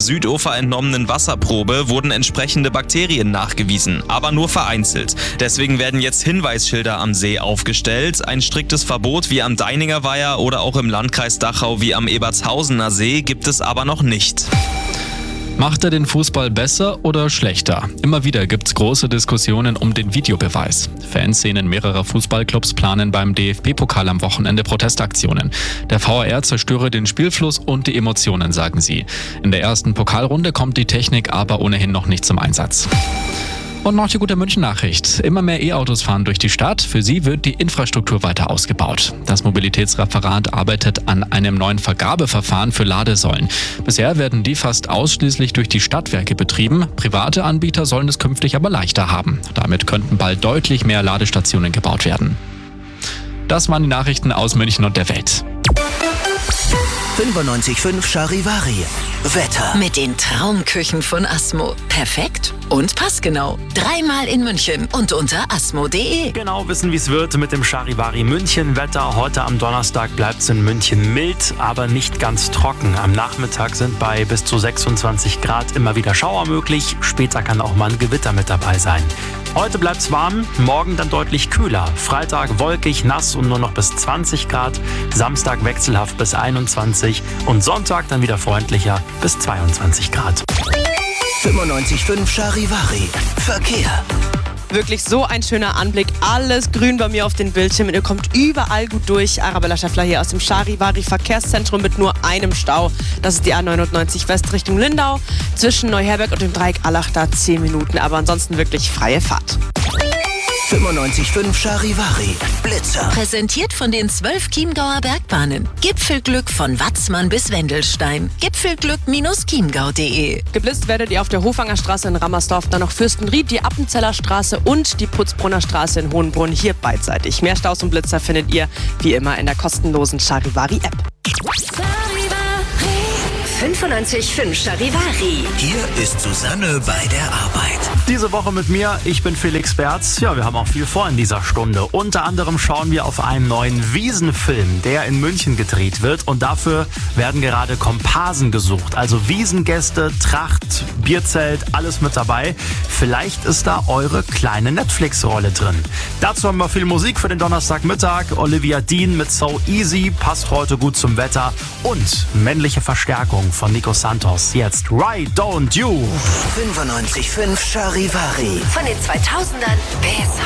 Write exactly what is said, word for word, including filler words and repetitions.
Südufer entnommenen Wasserprobe wurden entsprechende Bakterien nachgewiesen, aber nur vereinzelt. Deswegen werden jetzt Hinweisschilder am See aufgestellt. Ein striktes Verbot wie am Deininger Weiher oder auch im Landkreis Dachau wie am Ebertshausener See gibt es aber noch nicht. Macht er den Fußball besser oder schlechter? Immer wieder gibt's große Diskussionen um den Videobeweis. Fanszenen mehrerer Fußballclubs planen beim D F B-Pokal am Wochenende Protestaktionen. Der V A R zerstöre den Spielfluss und die Emotionen, sagen sie. In der ersten Pokalrunde kommt die Technik aber ohnehin noch nicht zum Einsatz. Und noch die gute München-Nachricht. Immer mehr E-Autos fahren durch die Stadt. Für sie wird die Infrastruktur weiter ausgebaut. Das Mobilitätsreferat arbeitet an einem neuen Vergabeverfahren für Ladesäulen. Bisher werden die fast ausschließlich durch die Stadtwerke betrieben. Private Anbieter sollen es künftig aber leichter haben. Damit könnten bald deutlich mehr Ladestationen gebaut werden. Das waren die Nachrichten aus München und der Welt. fünfundneunzig Komma fünf Charivari. Wetter. Mit den Traumküchen von Asmo. Perfekt und passgenau. Dreimal in München und unter asmo punkt de. Genau wissen, wie es wird mit dem Charivari München Wetter. Heute am Donnerstag bleibt es in München mild, aber nicht ganz trocken. Am Nachmittag sind bei bis zu sechsundzwanzig Grad immer wieder Schauer möglich. Später kann auch mal ein Gewitter mit dabei sein. Heute bleibt es warm, morgen dann deutlich kühler. Freitag wolkig, nass und nur noch bis zwanzig Grad. Samstag wechselhaft bis einundzwanzig und Sonntag dann wieder freundlicher bis zweiundzwanzig Grad. fünfundneunzig Komma fünf Charivari. Verkehr. Wirklich so ein schöner Anblick. Alles grün bei mir auf den Bildschirmen. Ihr kommt überall gut durch. Arabella Schäffler hier aus dem Charivari Verkehrszentrum mit nur einem Stau. Das ist die A neunundneunzig West Richtung Lindau. Zwischen Neuherberg und dem Dreieck Allach da zehn Minuten. Aber ansonsten wirklich freie Fahrt. fünfundneunzig Komma fünf Charivari. Blitzer. Präsentiert von den zwölf Chiemgauer Bergbahnen. Gipfelglück von Watzmann bis Wendelstein. Gipfelglück Chiemgau punkt de. Geblitzt werdet ihr auf der Hofanger Straße in Rammersdorf, dann noch Fürstenried, die Appenzeller Straße und die Putzbrunner Straße in Hohenbrunn, hier beidseitig. Mehr Staus und Blitzer findet ihr wie immer in der kostenlosen Charivari-App. fünfundneunzig Komma fünf Charivari. Hier ist Susanne bei der Arbeit. Diese Woche mit mir, ich bin Felix Berz. Ja, wir haben auch viel vor in dieser Stunde. Unter anderem schauen wir auf einen neuen Wiesenfilm, der in München gedreht wird. Und dafür werden gerade Komparsen gesucht. Also Wiesengäste, Tracht, Bierzelt, alles mit dabei. Vielleicht ist da eure kleine Netflix-Rolle drin. Dazu haben wir viel Musik für den Donnerstagmittag. Olivia Dean mit So Easy passt heute gut zum Wetter. Und männliche Verstärkung von Nico Santos. Jetzt Why Don't You? fünfundneunzig Komma fünf Charivari. Von den zweitausendern bis